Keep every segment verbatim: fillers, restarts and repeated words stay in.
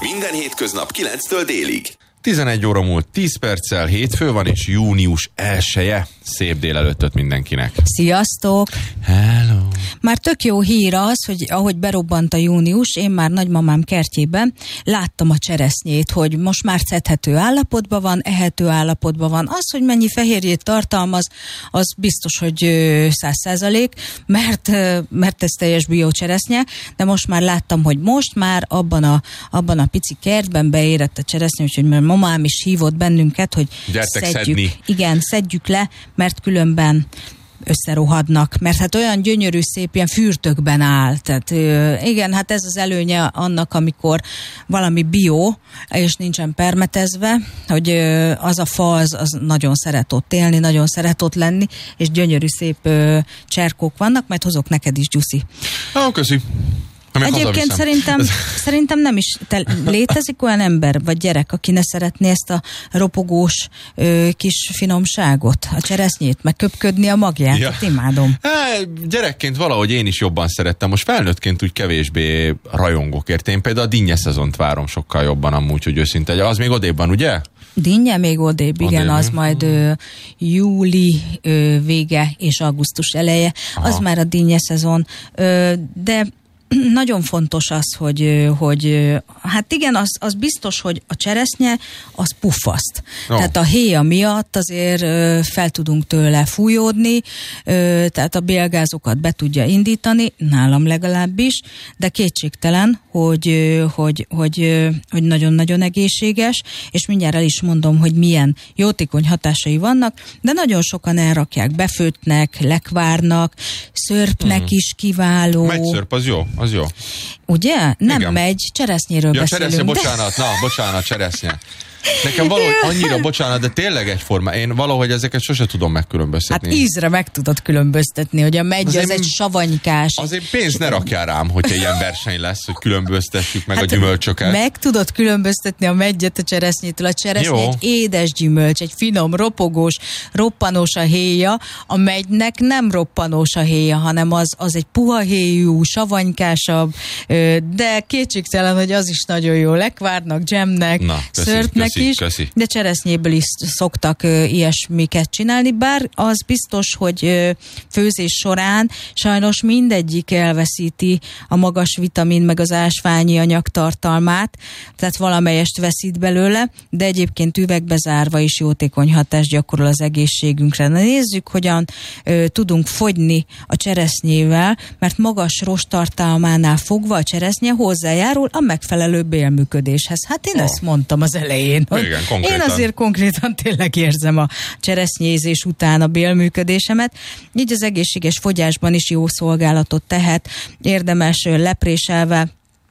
Minden hétköznap kilenctől délig. tizenegy óra múlt tíz perccel, hétfő van, és június elseje. Szép délelőttöt mindenkinek. Sziasztok! Hello! Már tök jó hír az, hogy ahogy berobbant a június, én már nagymamám kertjében láttam a cseresznyét, hogy most már szedhető állapotban van, ehető állapotban van. Az, hogy mennyi fehérjét tartalmaz, az biztos, hogy száz százalék, mert, mert ez teljes biocseresznye, de most már láttam, hogy most már abban a, abban a pici kertben beérett a cseresznye, úgyhogy mert mamám is hívott bennünket, hogy gyertek szedjük, szedni. Igen, szedjük le, mert különben összerohadnak, mert hát olyan gyönyörű szép ilyen fürtökben áll. Tehát igen, hát ez az előnye annak, amikor valami bio, és nincsen permetezve, hogy az a fa az, az nagyon szeret ott élni, nagyon szeret ott lenni, és gyönyörű szép cserkók vannak, majd hozok neked is, Gyuszi. Ó, köszi. Egyébként szerintem, szerintem nem is te, létezik olyan ember vagy gyerek, aki ne szeretné ezt a ropogós ö, kis finomságot, a cseresznyét, meg köpködni a magját. Ja. Hát imádom. Há, gyerekként valahogy én is jobban szerettem, most felnőttként úgy kevésbé rajongok érte. Én például a dinnye szezont várom sokkal jobban amúgy, hogy őszinte. Az még odébb van, ugye? Dinnye még odébb, igen, odébb. Az majd ö, júli ö, vége és augusztus eleje. Aha. Az már a dinnye szezon. Ö, de nagyon fontos az, hogy, hogy hát igen, az, az biztos, hogy a cseresznye az puffaszt. Oh. Tehát a héja miatt azért fel tudunk tőle fújódni, tehát a bélgázokat be tudja indítani, nálam legalábbis, de kétségtelen, hogy, hogy, hogy, hogy nagyon-nagyon egészséges, és mindjárt el is mondom, hogy milyen jótékony hatásai vannak, de nagyon sokan elrakják, befőttnek, lekvárnak, szörpnek hmm. is kiváló. Megy az jó. Az jó. Ugye? Nem igen. Megy, cseresznyiről ja, beszélünk. Cseresznye, bocsánat, na, bocsánat, cseresznye. Nekem valahogy annyira, bocsánat, de tényleg egyforma. Én valahogy ezeket sose tudom megkülönböztetni. Hát ízre meg tudod különböztetni, hogy a megy az, az egy savanykás. Azért pénzt ne rakjál rám, hogyha ilyen verseny lesz, hogy különböztessük meg hát a gyümölcsöket. Meg tudod különböztetni a meggyet a cseresznyétől. A cseresznye egy édes gyümölcs, egy finom, ropogós, roppanós a héja. A megynek nem roppanós a héja, hanem az, az egy puha héjú, savanykásabb, de kétségtelen, hogy az is nagyon jó. Lekvárnak, dzsemnek, szörpnek is, köszi. De cseresznyéből is szoktak ö, ilyesmiket csinálni, bár az biztos, hogy ö, főzés során sajnos mindegyik elveszíti a magas vitamin meg az ásványi anyag tartalmát, tehát valamelyest veszít belőle, de egyébként üvegbe zárva is jótékony hatást gyakorol az egészségünkre. Na nézzük, hogyan ö, tudunk fogyni a cseresznyével, mert magas rosttartalmánál fogva a cseresznye hozzájárul a megfelelő bélműködéshez. Hát én oh. ezt mondtam az elején. Igen, én azért konkrétan tényleg érzem a cseresznyézés után a bélműködésemet. Így az egészséges fogyásban is jó szolgálatot tehet. Érdemes lepréselve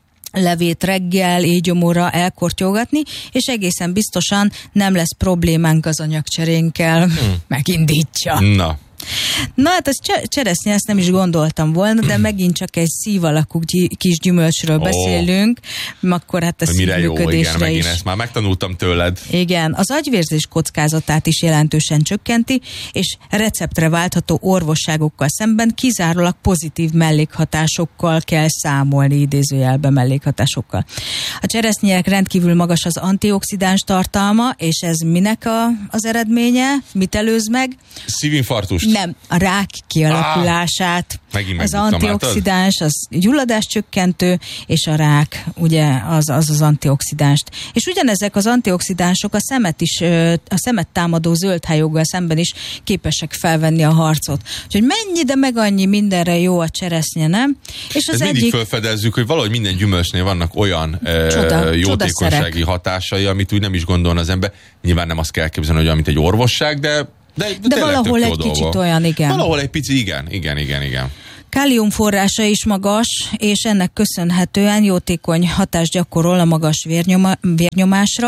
levét reggel, éjgyomorra elkortyogatni, és egészen biztosan nem lesz problémánk az anyagcserénkkel. Hmm. Megindítja. Na. Na hát ez cseresznye, ezt nem is gondoltam volna, de megint csak egy szív alakú kis gyümölcsről oh. beszélünk, akkor hát a szívműködésre is. Ezt már megtanultam tőled. Igen, az agyvérzés kockázatát is jelentősen csökkenti, és receptre váltható orvosságokkal szemben kizárólag pozitív mellékhatásokkal kell számolni, idézőjelben mellékhatásokkal. A cseresznyének rendkívül magas az antioxidáns tartalma, és ez minek a, az eredménye? Mit előz meg? Szívinfarktust. Nem, a rák kialakulását. Ah, az antioxidáns, az gyulladás csökkentő, és a rák, ugye, az az, az antioxidánst. És ugyanezek az antioxidánsok a szemet is, a szemet támadó zöldhályoggal szemben is képesek felvenni a harcot. Úgyhogy mennyi, de meg annyi mindenre jó a cseresznye, nem? És az Ez egyik... mindig felfedezzük, hogy valahogy minden gyümölcsnél vannak olyan Csoda, uh, jótékonysági hatásai, amit úgy nem is gondol az ember. Nyilván nem azt kell elképzelni, hogy olyan, mint egy orvosság, de De, de, de valahol egy kicsit dolgok. Olyan, igen. Valahol egy pici, igen, igen, igen, igen. Kálium forrása is magas, és ennek köszönhetően jótékony hatást gyakorol a magas vérnyoma, vérnyomásra,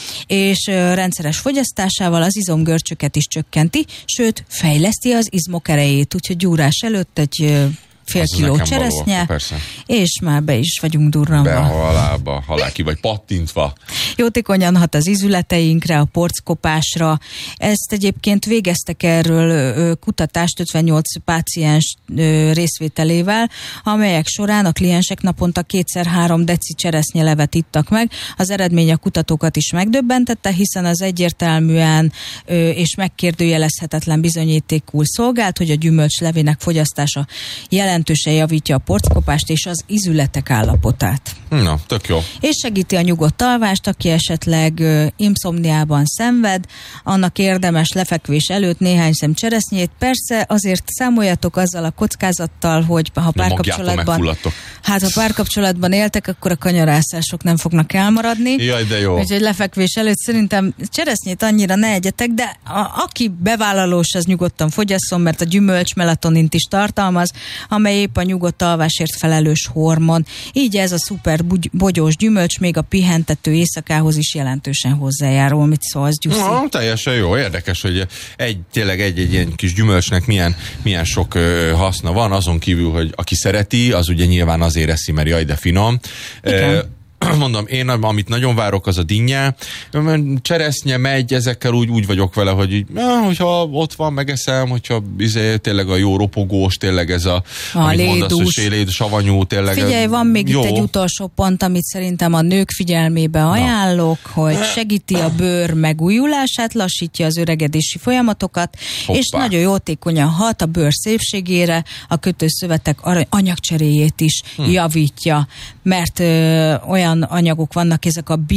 és rendszeres fogyasztásával az izomgörcsöket is csökkenti, sőt, fejleszti az izmok erejét, úgyhogy gyúrás előtt egy fél kiló cseresznye, és már be is vagyunk durranva. Be halába, halál ki vagy pattintva. Jótékonyan hat az ízületeinkre, a porckopásra. Ezt egyébként végeztek erről kutatást ötvennyolc páciens részvételével, amelyek során a kliensek naponta kétszer-három deci cseresznyelevet ittak meg. Az eredmény a kutatókat is megdöbbentette, hiszen az egyértelműen és megkérdőjelezhetetlen bizonyítékul szolgált, hogy a gyümölcslevének fogyasztása jelentősen javítja a porckopást és az ízületek állapotát. Na, tök jó. És segíti a nyugodt alvást, aki esetleg uh, inszomniában szenved, annak érdemes lefekvés előtt néhány szem cseresznyét. Persze azért számoljatok azzal a kockázattal, hogy ha párkapcsolatban hát ha párkapcsolatban éltek, akkor a kanyarászások nem fognak elmaradni. Jaj, de jó. Úgyhogy lefekvés előtt szerintem cseresznyét annyira ne egyetek, de a, aki bevállalós, az nyugodtan fogyasszon, mert a gyümölcs melatonint is tartalmaz, amely épp a nyugodt alvásért felelős hormon. Így ez a szuper bogyós gyümölcs még a pihentető éjszakához is jelentősen hozzájárul. Mit szólsz, Gyuszi? No, teljesen jó. Érdekes, hogy egy, tényleg egy-egy ilyen kis gyümölcsnek milyen, milyen sok ö, haszna van, azon kívül, hogy aki szereti, az ugye nyilván azért eszi, mert jaj, de finom. Igen. Mondom, én amit nagyon várok, az a dinnye. Cseresznye megy, ezekkel úgy, úgy vagyok vele, hogy így, na, hogyha ott van, megeszem, hogyha izé, tényleg a jó ropogós, tényleg ez a, a amit lédús. mondasz, hogy séléd, savanyú, tényleg. Figyelj, van még jó. Itt egy utolsó pont, amit szerintem a nők figyelmébe ajánlok, na. Hogy segíti a bőr megújulását, lassítja az öregedési folyamatokat, hoppá. És nagyon jótékonyan hat a bőr szépségére, a kötőszövetek anyagcseréjét is hm. javítja, mert ö, olyan anyagok vannak, ezek a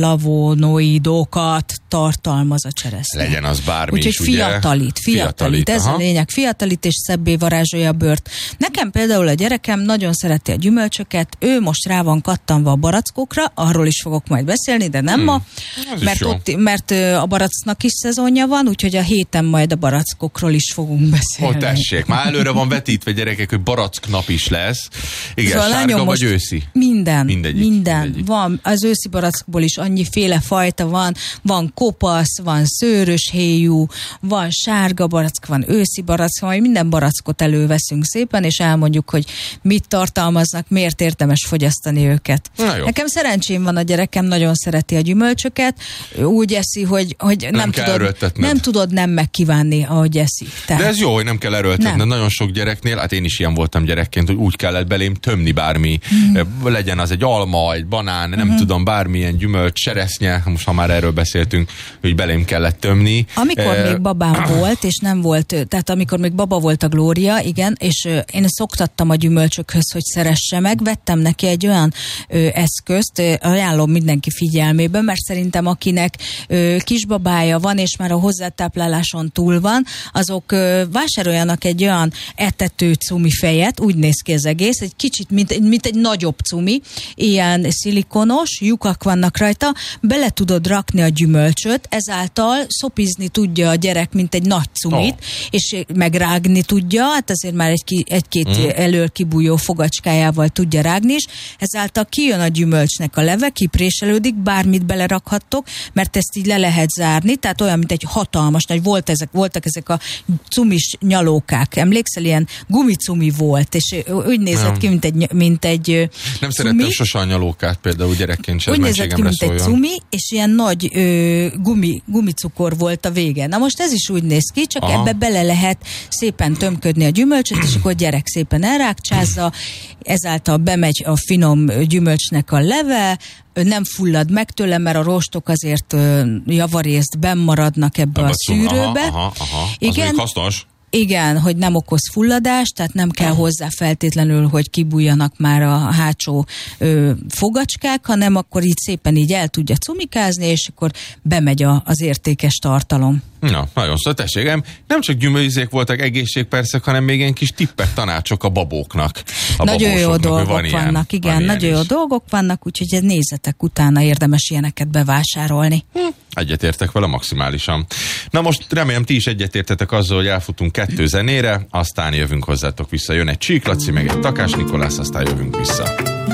bioflavonoidokat tartalmaz a cseresznye. Legyen az bármi úgyhogy is, ugye? fiatalít, fiatalít, ez aha. A lényeg, fiatalít és szebbé varázsolja a bőrt. Nekem például a gyerekem nagyon szereti a gyümölcsöket, ő most rá van kattanva a barackokra, arról is fogok majd beszélni, de nem hmm. ma, mert, ott, mert a baracknak is szezonja van, úgyhogy a héten majd a barackokról is fogunk beszélni. Ó, tessék, már előre van vetítve, gyerekek, hogy barack nap is lesz. Igen, szóval sárga vagy őszi? Minden, Mindegyik, minden. mindegyik. Van, az őszi barackból is annyiféle fajta van, van kopasz, van szőrös héjú, van sárga barack, van őszi barack, majd minden barackot előveszünk szépen, és elmondjuk, hogy mit tartalmaznak, miért érdemes fogyasztani őket. Nekem szerencsém van, a gyerekem nagyon szereti a gyümölcsöket, úgy eszi, hogy, hogy nem, nem, tudod, nem tudod nem megkívánni, ahogy eszi. Tehát... De ez jó, hogy nem kell erőltetni. Nagyon sok gyereknél, hát én is ilyen voltam gyerekként, hogy úgy kellett belém tömni bármi, mm. legyen az egy alma, egy banán, nem mm-hmm. tudom, bármilyen gyümölcs, cseresznye, most ha már erről beszéltünk, hogy belém kellett tömni. Amikor uh, még babám volt, és nem volt, tehát amikor még baba volt a Glória, igen, és uh, én szoktattam a gyümölcsökhöz, hogy szeresse meg, vettem neki egy olyan uh, eszközt, uh, ajánlom mindenki figyelmébe, mert szerintem akinek uh, kisbabája van, és már a hozzátápláláson túl van, azok uh, vásároljanak egy olyan etető cumi fejet, úgy néz ki az egész, egy kicsit, mint, mint egy nagyobb cumi, ilyen szilikonos, lyukak vannak rajta, bele tudod rakni a gyümölcsöt, ezáltal szopizni tudja a gyerek, mint egy nagy cumit, oh. és megrágni tudja, hát azért már egy ki, egy-két mm. elől kibújó fogacskájával tudja rágni is, ezáltal kijön a gyümölcsnek a leve, kipréselődik, bármit belerakhattok, mert ezt így le lehet zárni, tehát olyan, mint egy hatalmas nagy, volt ezek, voltak ezek a cumis nyalókák, emlékszel, ilyen gumicumi volt, és úgy nézett nem. ki, mint egy, mint egy nem szerettem sose a nyalókát például gyerekként, úgy nézett ki, mint egy cumi, és ilyen nagy ö, gumi, gumicukor volt a vége. Na most ez is úgy néz ki, csak aha. ebbe bele lehet szépen tömködni a gyümölcsöt, és akkor a gyerek szépen elrákcsázza, ezáltal bemegy a finom gyümölcsnek a leve, nem fullad meg tőle, mert a rostok azért ö, javarészt benn maradnak ebbe a, a szűrőbe. Aha, aha, aha. Igen, az még hasznos. Igen, hogy nem okoz fulladást, tehát nem kell hozzá feltétlenül, hogy kibújjanak már a hátsó ö, fogacskák, hanem akkor így szépen így el tudja cumikázni, és akkor bemegy a, az értékes tartalom. Na, nagyon szó, tességem. Nem csak gyümölcsizék voltak, egészségpercek, hanem még ilyen kis tippek, tanácsok a babóknak. A nagyon jó dolgok van vannak, ilyen, igen, van nagyon jó dolgok vannak, úgyhogy nézzetek utána, érdemes ilyeneket bevásárolni. Hm. Egyetértek vele maximálisan. Na most remélem ti is egyetértetek azzal, hogy elfutunk kettő zenére, aztán jövünk hozzátok vissza. Jön egy Csík Laci, meg egy Takás Nikolász, aztán jövünk vissza.